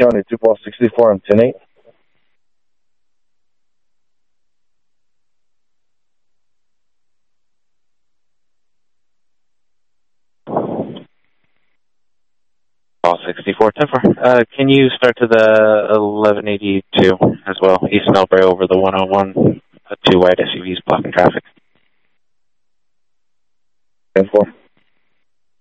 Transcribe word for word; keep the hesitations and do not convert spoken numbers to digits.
County, two ball sixty-four on ten eight. Ball sixty-four, ten four. Uh, can you start to the eleven eighty-two as well? East Millbrae over the one oh one. Uh, two white S U Vs blocking traffic. ten four.